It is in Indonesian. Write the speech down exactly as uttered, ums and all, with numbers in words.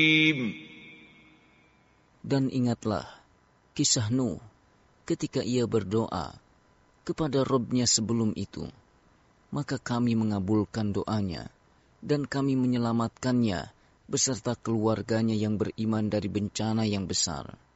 Dan ingatlah kisah Nuh ketika ia berdoa kepada Rabb-Nya sebelum itu. Maka kami mengabulkan doanya dan kami menyelamatkannya beserta keluarganya yang beriman dari bencana yang besar.